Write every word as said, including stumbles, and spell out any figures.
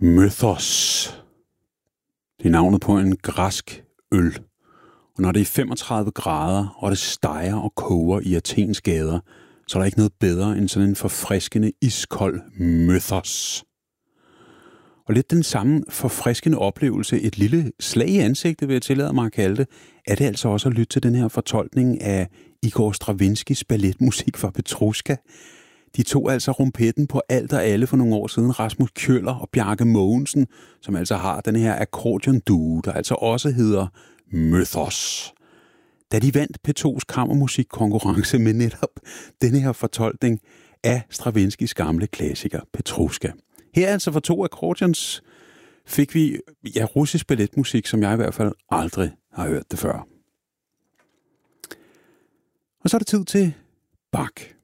Mythos. Det er navnet på en græsk øl. Og når det er femogtredive grader, og det steger og koger i Athens gader, så er der ikke noget bedre end sådan en forfriskende, iskold Mythos. Og lidt den samme forfriskende oplevelse, et lille slag i ansigtet, vil jeg tillade mig at kalde det, er det altså også at lytte til den her fortolkning af Igor Stravinskys balletmusik fra Petrushka. De tog altså rumpetten på alt og alle for nogle år siden, Rasmus Kjøller og Bjarke Mogensen, som altså har den her akkordeon-duo, der altså også hedder Mythos. Da de vandt P to's kammermusikkonkurrence med netop denne her fortolkning af Stravinskys gamle klassiker Petrushka. Her altså for to akkordeons fik vi ja, russisk balletmusik, som jeg i hvert fald aldrig har hørt det før. Og så er det tid til Bach.